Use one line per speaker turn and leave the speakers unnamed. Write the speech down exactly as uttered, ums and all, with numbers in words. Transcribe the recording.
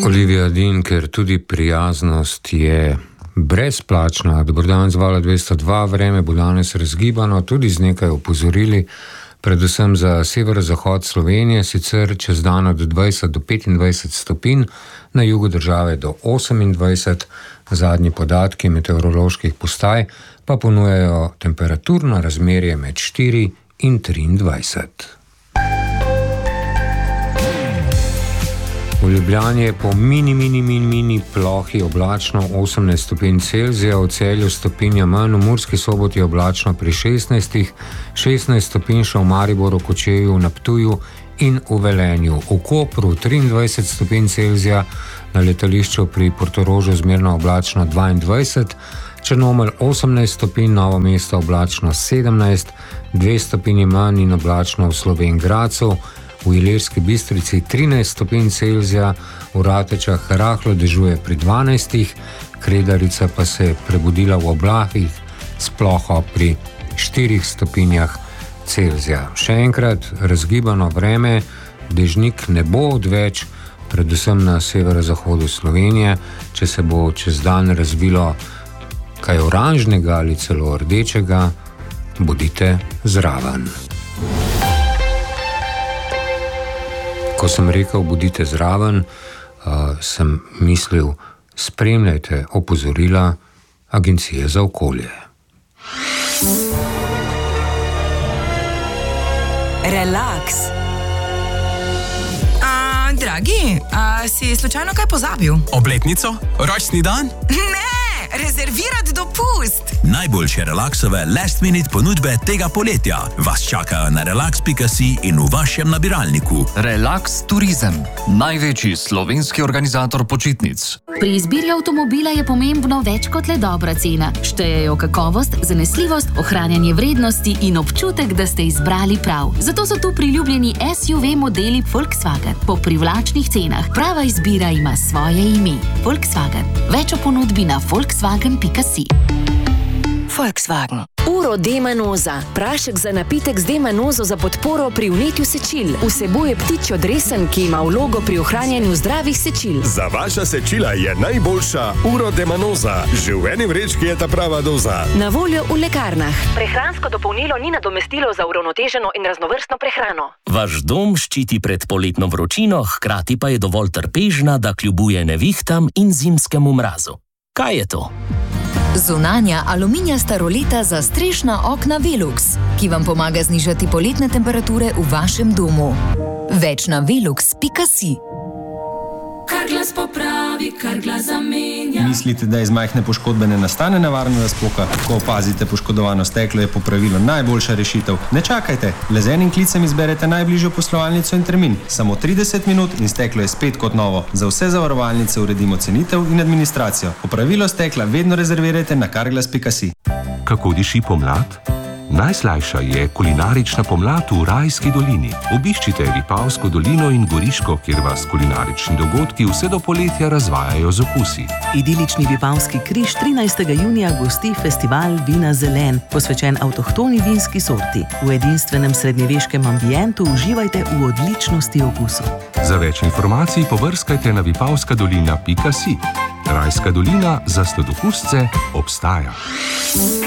Olivia Dean, ker tudi prijaznost je brezplačna. Dober dan z Vala dvesto dva, vreme bo danes razgibano, tudi z nekaj opozorili, predvsem za severozahod Slovenije, sicer čez dan od dvajset do petindvajset stopinj, na jugu države do osemindvajset, zadnji podatki meteoroloških postaj pa ponujajo temperaturno razmerje med štiri in triindvajset. V Ljubljani je po mini, mini, mini, mini plohi oblačno osemnajst stopinj Celzija, v Celju stopinja manj, v Murski Soboti je oblačno pri šestnajstih, šestnajst stopinj še v Mariboru, Kočevju, na Ptuju in v Velenju. V Kopru triindvajset stopinj Celzija, na letališču pri Portorožu zmerno oblačno dvaindvajset, Črnomelj osemnajst stopinj, Novo mesto oblačno sedemnajst, dve stopinji manj in oblačno v Slovenj Gradcu, v Ilirski Bistrici trinajst stopinj Celzija, v Ratečah rahlo dežuje pri dvanajstih, Kredarica pa se je prebudila v oblakih s ploho pri štirih stopinjah Celzija. Še enkrat razgibano vreme, dežnik ne bo odveč, predvsem na severozahodu Slovenije. Če se bo čez dan razvilo kaj oranžnega ali celo rdečega, bodite zraven. Ko sem rekel, bodite zraven, uh, sem mislil, spremljajte opozorila Agencije za okolje.
Relaks. A, dragi, a si slučajno kaj pozabil?
Obletnico? Rojstni dan?
Ne! Rezervirati dopust!
Najboljše relaksove last minute ponudbe tega poletja vas čakajo na relax pika si in v vašem nabiralniku.
Relax Turizem, največji slovenski organizator počitnic.
Pri izbiri avtomobila je pomembno več kot le dobra cena. Štejejo kakovost, zanesljivost, ohranjanje vrednosti in občutek, da ste izbrali prav. Zato so tu priljubljeni S U V modeli Volkswagen po privlačnih cenah. Prava izbira ima svoje ime. Volkswagen. Več o ponudbi na volkswagen pika si.
Volkswagen. Uro D-manoza. Prašek za napitek z D-manozo za podporo pri vnetju sečil. Vsebuje ptičjo dresen, ki ima vlogo pri ohranjanju zdravih sečil.
Za vaša sečila je najboljša Uro D-manoza. Že v eni vrečki je ta prava doza.
Na voljo v lekarnah. Prehransko dopolnilo ni nadomestilo za uravnoteženo in raznovrstno prehrano.
Vaš dom ščiti pred poletno vročino, hkrati pa je dovolj trpežna, da kljubuje nevihtam in zimskemu mrazu. Kaj je to?
Zunanja aluminijasta roleta za strešna okna Velux, ki vam pomaga znižati poletne temperature v vašem domu. Več na velux pika si.
Kar glas popravi, kar glas zamenja.
Mislite, da iz majhne poškodbe ne nastane nevarna razpoka? Ko opazite poškodovano steklo, je popravilo najboljša rešitev. Ne čakajte, le z enim klicem izberete najbližjo poslovalnico in termin. Samo trideset minut in steklo je spet kot novo. Za vse zavarovalnice uredimo cenitev in administracijo. Popravilo stekla vedno rezervirajte na karglas pika si.
Kako diši pomlad? Najslajša je kulinarična pomlad v Rajski dolini. Obiščite Vipavsko dolino in Goriško, kjer vas kulinarični dogodki vse do poletja razvajajo z okusi.
Idilični Vipavski križ trinajstega junija gosti festival Vina Zelen, posvečen avtohtoni vinski sorti. V edinstvenem srednjeveškem ambientu uživajte v odličnosti okusov.
Za več informacij pobrskajte na vipavska dolina pika si. Rajska dolina za sladokusce obstaja.